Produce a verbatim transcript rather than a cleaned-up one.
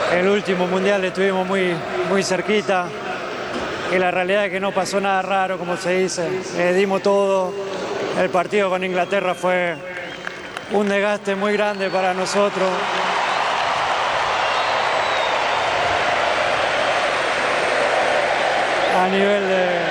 el último mundial estuvimos muy, muy cerquita y la realidad es que no pasó nada raro, como se dice. Eh, dimos todo. El partido con Inglaterra fue un desgaste muy grande para nosotros. A nivel de,